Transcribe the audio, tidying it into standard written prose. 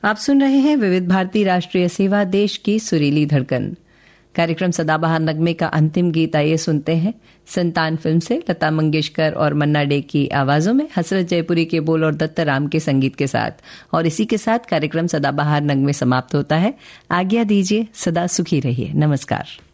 आप सुन रहे हैं विविध भारती राष्ट्रीय सेवा, देश की सुरीली धड़कन। कार्यक्रम सदाबहार नगमे का अंतिम गीत आइए सुनते हैं। संतान फिल्म से लता मंगेशकर और मन्ना डे की आवाजों में हसरत जयपुरी के बोल और दत्ता राम के संगीत के साथ। और इसी के साथ कार्यक्रम सदाबहार नगमे समाप्त होता है। आज्ञा दीजिए, सदा सुखी रहिए। नमस्कार।